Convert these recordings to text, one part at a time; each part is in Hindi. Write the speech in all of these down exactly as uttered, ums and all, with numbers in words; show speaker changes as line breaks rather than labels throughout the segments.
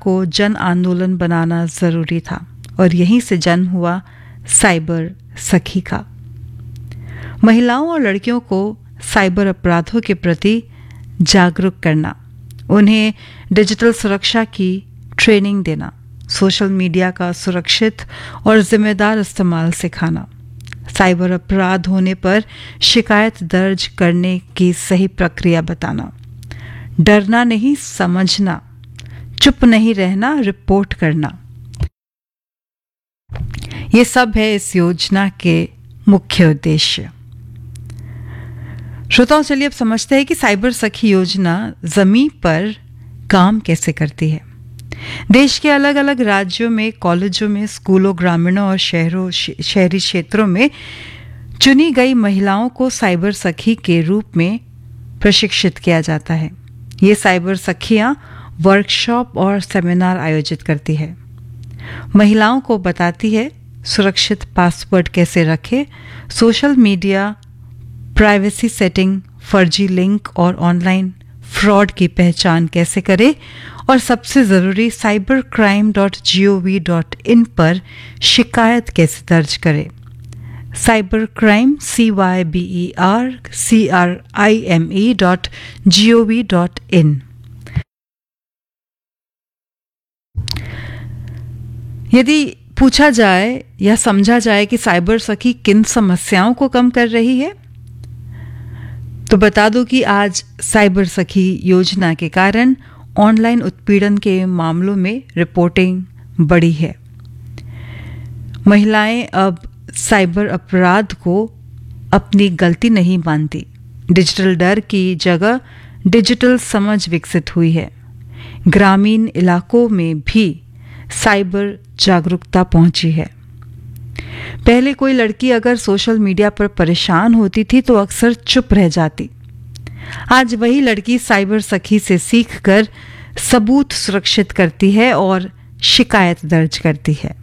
को जन आंदोलन बनाना जरूरी था और यहीं से जन्म हुआ साइबर सखी का। महिलाओं और लड़कियों को साइबर अपराधों के प्रति जागरूक करना, उन्हें डिजिटल सुरक्षा की ट्रेनिंग देना, सोशल मीडिया का सुरक्षित और जिम्मेदार इस्तेमाल सिखाना, साइबर अपराध होने पर शिकायत दर्ज करने की सही प्रक्रिया बताना, डरना नहीं समझना, चुप नहीं रहना, रिपोर्ट करना, ये सब है इस योजना के मुख्य उद्देश्य। श्रोताओं, चलिए अब समझते हैं कि साइबर सखी योजना जमीन पर काम कैसे करती है। देश के अलग अलग राज्यों में, कॉलेजों में, स्कूलों, ग्रामीणों और शहरों शहरी क्षेत्रों में चुनी गई महिलाओं को साइबर सखी के रूप में प्रशिक्षित किया जाता है। ये साइबर सखियां वर्कशॉप और सेमिनार आयोजित करती है, महिलाओं को बताती है सुरक्षित पासवर्ड कैसे रखें, सोशल मीडिया प्राइवेसी सेटिंग, फर्जी लिंक और ऑनलाइन फ्रॉड की पहचान कैसे करें और सबसे ज़रूरी cyber crime dot G O V dot in पर शिकायत कैसे दर्ज करें। Cyber crime C Y B E R C R I M E dot G O V dot in. यदि पूछा जाए या समझा जाए कि साइबर सखी किन समस्याओं को कम कर रही है, तो बता दो कि आज साइबर सखी योजना के कारण ऑनलाइन उत्पीड़न के मामलों में रिपोर्टिंग बढ़ी है। महिलाएं अब साइबर अपराध को अपनी गलती नहीं मानती। डिजिटल डर की जगह डिजिटल समझ विकसित हुई है। ग्रामीण इलाकों में भी साइबर जागरूकता पहुंची है। पहले कोई लड़की अगर सोशल मीडिया पर परेशान होती थी तो अक्सर चुप रह जाती। आज वही लड़की साइबर सखी से सीखकर सबूत सुरक्षित करती है और शिकायत दर्ज करती है।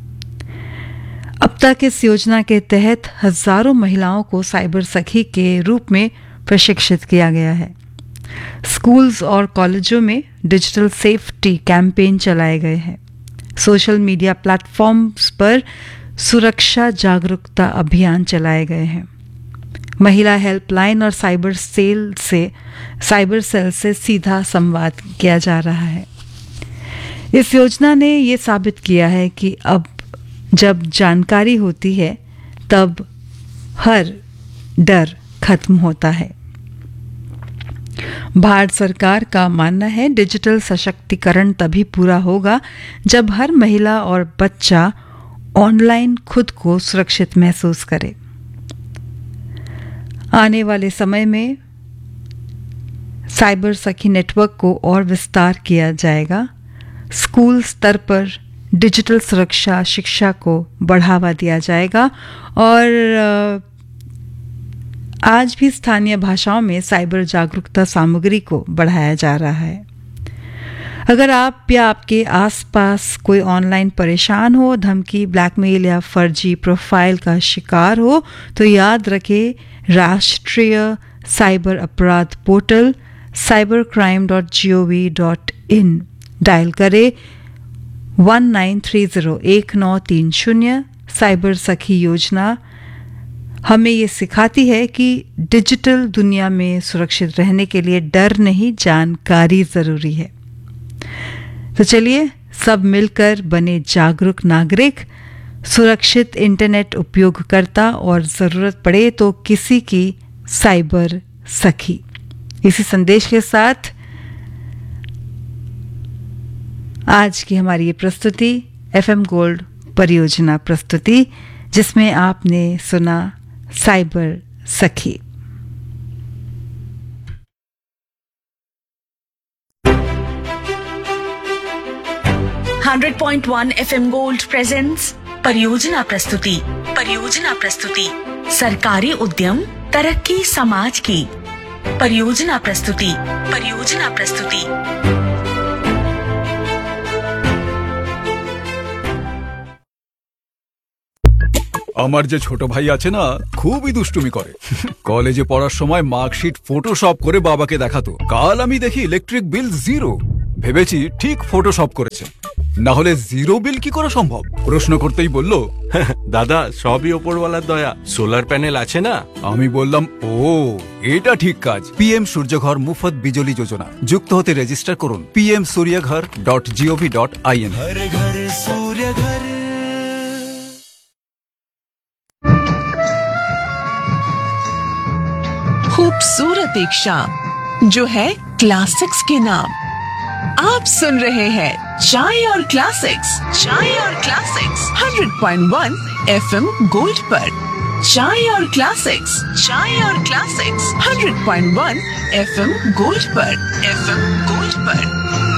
अब तक इस योजना के तहत हजारों महिलाओं को साइबर सखी के रूप में प्रशिक्षित किया गया है। स्कूल्स और कॉलेजों में डिजिटल सेफ्टी कैंपेन चलाए गए हैं। सोशल मीडिया प्लेटफॉर्म्स पर सुरक्षा जागरूकता अभियान चलाए गए हैं। महिला हेल्पलाइन और साइबर सेल से साइबर सेल से सीधा संवाद किया जा रहा है। इस योजना ने ये साबित किया है कि अब जब जानकारी होती है तब हर डर खत्म होता है। भारत सरकार का मानना है डिजिटल सशक्तिकरण तभी पूरा होगा जब हर महिला और बच्चा ऑनलाइन खुद को सुरक्षित महसूस करे। आने वाले समय में साइबर सखी नेटवर्क को और विस्तार किया जाएगा। स्कूल स्तर पर डिजिटल सुरक्षा शिक्षा को बढ़ावा दिया जाएगा और आज भी स्थानीय भाषाओं में साइबर जागरूकता सामग्री को बढ़ाया जा रहा है। अगर आप या आपके आसपास कोई ऑनलाइन परेशान हो, धमकी, ब्लैकमेल या फर्जी प्रोफाइल का शिकार हो, तो याद रखें राष्ट्रीय साइबर अपराध portal cyber crime dot G O V dot in dial करें वन नाइन थ्री ज़ीरो एक नौ तीन शून्य। साइबर सखी योजना हमें ये सिखाती है कि डिजिटल दुनिया में सुरक्षित रहने के लिए डर नहीं, जानकारी जरूरी है। तो चलिए सब मिलकर बने जागरूक नागरिक, सुरक्षित इंटरनेट उपयोगकर्ता और ज़रूरत पड़े तो किसी की साइबर सखी। इसी संदेश के साथ आज की हमारी ये प्रस्तुति एफ एम गोल्ड परियोजना प्रस्तुति, जिसमें आपने सुना साइबर सखी।
Hundred point one F M gold presents परियोजना प्रस्तुति परियोजना प्रस्तुति सरकारी उद्यम तरक्की समाज की परियोजना प्रस्तुति परियोजना प्रस्तुति
আমার যে ছোট ভাই আছে না, খুবই দুষ্টুমি করে। কলেজে পড়ার সময় মার্কশিট ফটোশপ করে বাবাকে দেখাতো। কাল আমি দেখি ইলেকট্রিক বিল জিরো। ভেবেছি ঠিক ফটোশপ করেছে, না হলে জিরো বিল কি করে সম্ভব? প্রশ্ন করতেই বললো
দাদা সবই ওপরওয়ালার দয়া, সোলার প্যানেল আছে না।
আমি বললাম ও এটা ঠিক কাজ। পিএম সূর্যঘর মুফত বিজলি যোজনা, যুক্ত হতে রেজিস্টার করুন PM সূর্যঘর dot gov dot in.
खूबसूरत एक शाम जो है क्लासिक्स के नाम। आप सुन रहे हैं चाय और क्लासिक्स, चाय और classics hundred point one FM gold पर। चाय और क्लासिक्स, चाय और classics hundred point one FM gold पर, एफएम गोल्ड पर।